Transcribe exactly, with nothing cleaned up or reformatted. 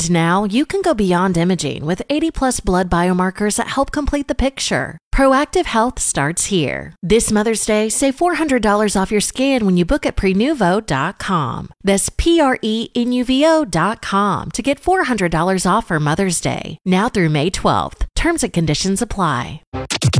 And now you can go beyond imaging with eighty plus blood biomarkers that help complete the picture. Proactive Health starts here. This Mother's Day, save four hundred dollars off your scan when you book at prenuvo dot com. That's P R E N U V O dot com to get four hundred dollars off for Mother's Day. Now through May twelfth. Terms and conditions apply.